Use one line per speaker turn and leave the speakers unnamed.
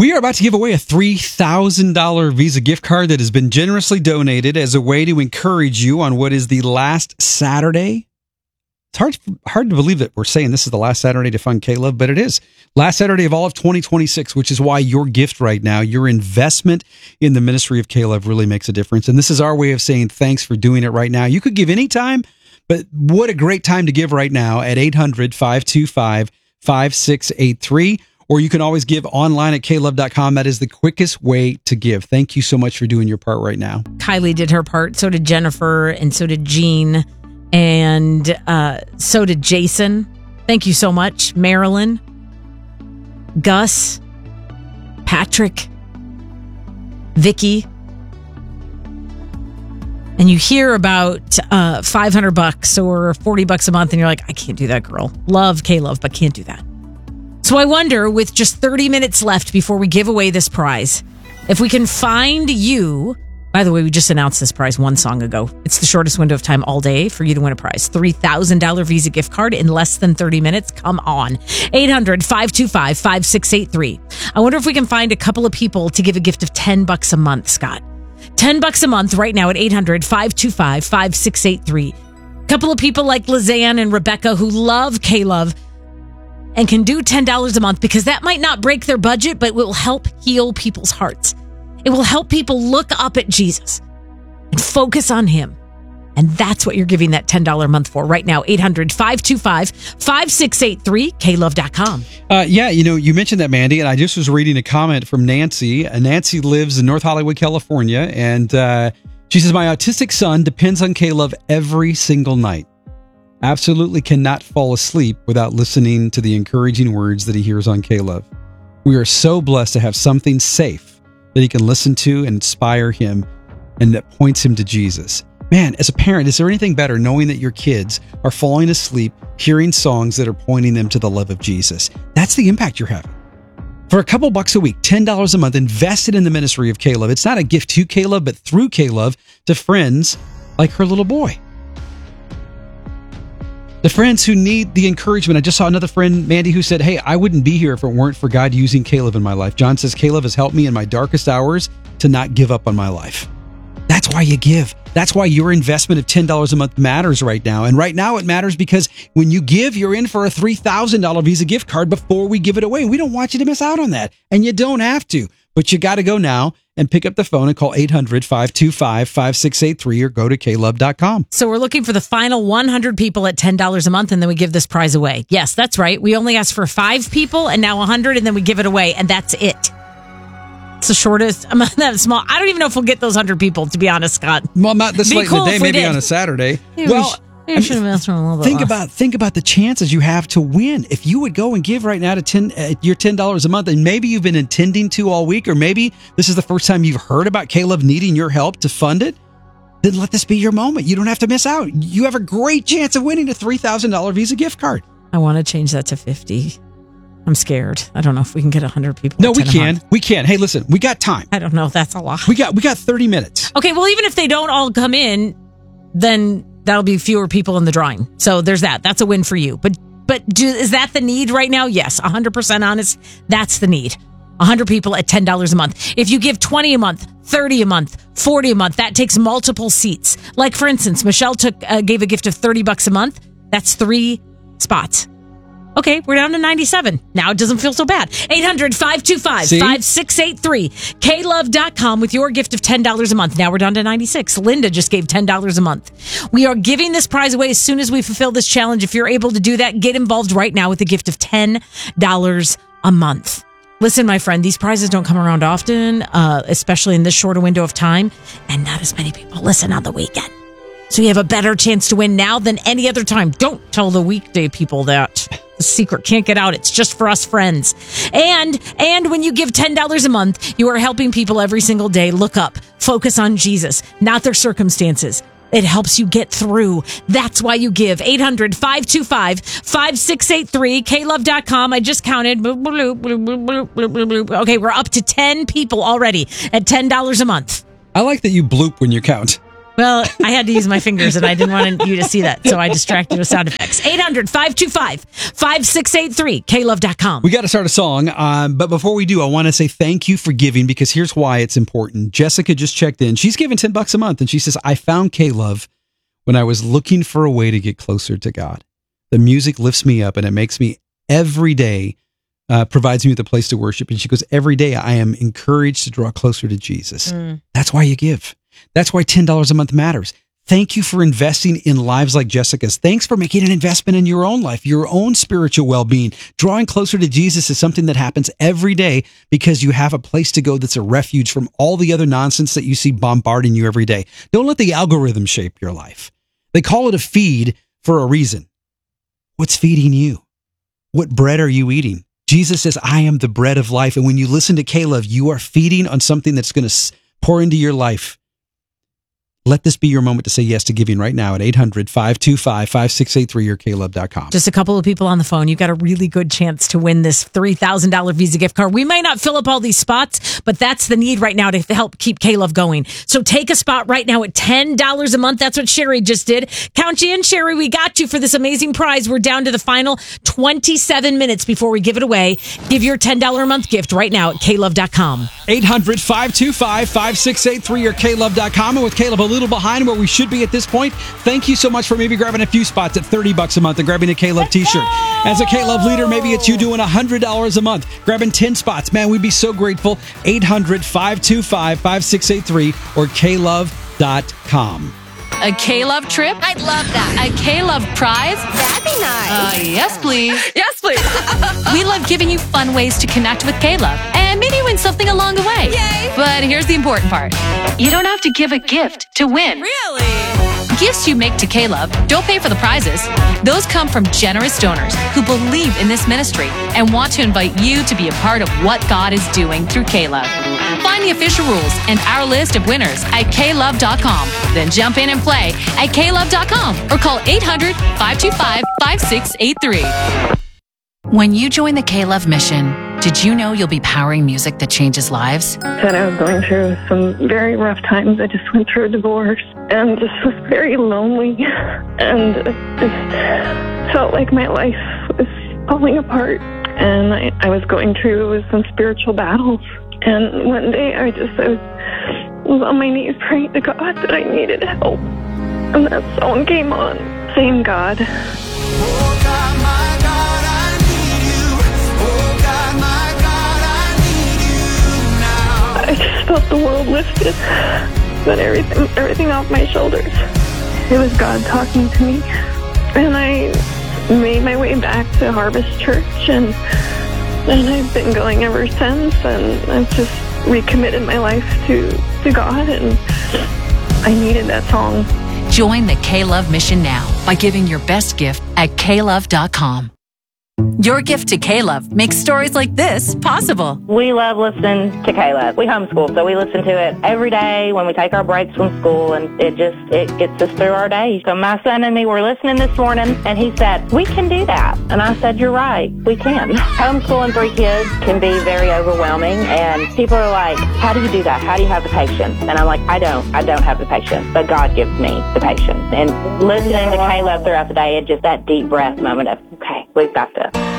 We are about to give away a $3,000 Visa gift card that has been generously donated as a way to encourage you on what is the last Saturday. It's hard to believe that we're saying this is the last Saturday to fund K-Love, but it is. Last Saturday of all of 2026, which is why your gift right now, your investment in the ministry of K-Love really makes a difference. And this is our way of saying thanks for doing it right now. You could give any time, but what a great time to give right now at 800-525-5683. Or you can always give online at klove.com. That is the quickest way to give. Thank you so much for doing your part right now.
Kylie did her part. So did Jennifer, and so did Jean, and so did Jason. Thank you so much. Marilyn, Gus, Patrick, Vicky. And you hear about $500 or $40 a month, and you're like, I can't do that, girl. Love K-Love, but can't do that. So I wonder, with just 30 minutes left before we give away this prize, if we can find you. By the way, we just announced this prize one song ago. It's the shortest window of time all day for you to win a prize. $3,000 Visa gift card in less than 30 minutes. Come on. 800-525-5683. I wonder if we can find a couple of people to give a gift of $10 a month, Scott. $10 a month right now at 800-525-5683. A couple of people like Lizanne and Rebecca who love K-Love and can do $10 a month, because that might not break their budget, but it will help heal people's hearts. It will help people look up at Jesus and focus on him. And that's what you're giving that $10 a month for right now. 800-525-5683, klove.com.
You mentioned that, Mandy, and I just was reading a comment from Nancy. Nancy lives in North Hollywood, California, and she says, my autistic son depends on K-Love every single night. Absolutely cannot fall asleep without listening to the encouraging words that he hears on K-Love. We are so blessed to have something safe that he can listen to and inspire him, and that points him to Jesus. Man, as a parent, is there anything better knowing that your kids are falling asleep, hearing songs that are pointing them to the love of Jesus? That's the impact you're having. For a couple bucks a week, $10 a month, invested in the ministry of K-Love. It's not a gift to K-Love, but through K-Love to friends like her little boy. The friends who need the encouragement. I just saw another friend, Mandy, who said, hey, I wouldn't be here if it weren't for God using K-Love in my life. John says, K-Love has helped me in my darkest hours to not give up on my life. That's why you give. That's why your investment of $10 a month matters right now. And right now it matters because when you give, you're in for a $3,000 Visa gift card before we give it away. We don't want you to miss out on that. And you don't have to. But you got to go now and pick up the phone and call 800-525-5683 or go to klove.com.
So we're looking for the final 100 people at $10 a month, and then we give this prize away. Yes, that's right. We only asked for 5 people, and now 100, and then we give it away, and that's it. It's the shortest. I'm not that small. I don't even know if we'll get those 100 people, to be honest, Scott.
Well, not this late in the day, maybe on a Saturday.
Maybe should have asked for a little bit
think about the chances you have to win. If you would go and give right now to your $10 a month, and maybe you've been intending to all week, or maybe this is the first time you've heard about K-Love needing your help to fund it, then let this be your moment. You don't have to miss out. You have a great chance of winning a $3,000 Visa gift card.
I want to change that to 50. I'm scared. I don't know if we can get 100 people.
No, we can. We can. Hey, listen, we got time.
I don't know. That's a lot.
We got 30 minutes.
Okay, well, even if they don't all come in, then that'll be fewer people in the drawing. So there's that. That's a win for you. But is that the need right now? Yes, 100% honest. That's the need. 100 people at $10 a month. If you give 20 a month, 30 a month, 40 a month, that takes multiple seats. Like, for instance, Michelle gave a gift of $30 a month. That's 3 spots. Okay, we're down to 97. Now it doesn't feel so bad. 800-525-5683. klove.com with your gift of $10 a month. Now we're down to 96. Linda just gave $10 a month. We are giving this prize away as soon as we fulfill this challenge. If you're able to do that, get involved right now with a gift of $10 a month. Listen, my friend, these prizes don't come around often, especially in this shorter window of time, and not as many people listen on the weekend. So you have a better chance to win now than any other time. Don't tell the weekday people that. The secret can't get out. It's just for us friends. And when you give $10 a month, you are helping people every single day look up, focus on Jesus, not their circumstances. It helps you get through. That's why you give. 800-525-5683, klove.com. I just counted. Okay, we're up to 10 people already at $10 a month.
I like that you bloop when you count.
Well, I had to use my fingers, and I didn't want you to see that, so I distracted with sound effects. 800-525-5683, klove.com.
We got to start a song, but before we do, I want to say thank you for giving, because here's why it's important. Jessica just checked in. She's given $10 a month, and she says, I found K-Love when I was looking for a way to get closer to God. The music lifts me up, and it makes me every day, provides me with a place to worship. And she goes, every day I am encouraged to draw closer to Jesus. That's why you give. That's why $10 a month matters. Thank you for investing in lives like Jessica's. Thanks for making an investment in your own life, your own spiritual well-being. Drawing closer to Jesus is something that happens every day because you have a place to go that's a refuge from all the other nonsense that you see bombarding you every day. Don't let the algorithm shape your life. They call it a feed for a reason. What's feeding you? What bread are you eating? Jesus says, I am the bread of life. And when you listen to K-Love, you are feeding on something that's going to pour into your life. Let this be your moment to say yes to giving right now at 800-525-5683 or klove.com.
Just a couple of people on the phone. You've got a really good chance to win this $3,000 Visa gift card. We might not fill up all these spots, but that's the need right now to help keep K-Love going. So take a spot right now at $10 a month. That's what Sherry just did. Count you in, Sherry. We got you for this amazing prize. We're down to the final 27 minutes before we give it away. Give your $10 a month gift right now at klove.com.
800-525-5683 or klove.com. And with K-Love a little behind where we should be at this point, thank you so much for maybe grabbing a few spots at $30 a month and grabbing a K-Love t-shirt. As a K-Love leader, maybe it's you doing $100 a month, grabbing 10 spots. Man, we'd be so grateful. 800-525-5683 or klove.com.
A K-Love trip?
I'd love that.
A K-Love prize?
That'd be nice.
Yes, please.
Yes, please.
We love giving you fun ways to connect with K-Love and maybe win something along the way.
Yay.
But here's the important part. You don't have to give a gift to win.
Really?
Gifts you make to K-Love don't pay for the prizes. Those come from generous donors who believe in this ministry and want to invite you to be a part of what God is doing through K-Love. Find the official rules and our list of winners at klove.com. Then jump in and play at klove.com or call 800-525-5683. When you join the K-Love mission, did you know you'll be powering music that changes lives?
Said I was going through some very rough times. I just went through a divorce and just was very lonely and just felt like my life was falling apart. And I was going through some spiritual battles. And one day I was on my knees praying to God that I needed help. And that song came on, Same God.
Oh God, my God, I need you. Oh God, my God, I need you now.
I just felt the world lifted, but everything off my shoulders. It was God talking to me. And I made my way back to Harvest Church, and I've been going ever since, and I've just recommitted my life to God, and I needed that song.
Join the K-Love mission now by giving your best gift at klove.com. Your gift to K-Love makes stories like this possible.
We love listening to K-Love. We homeschool, so we listen to it every day when we take our breaks from school, and it gets us through our day. So my son and me were listening this morning, and he said, we can do that. And I said, you're right, we can. Homeschooling 3 kids can be very overwhelming, and people are like, how do you do that? How do you have the patience? And I'm like, I don't have the patience, but God gives me the patience. And listening to K-Love throughout the day, it's just that deep breath moment of, okay, we've got this.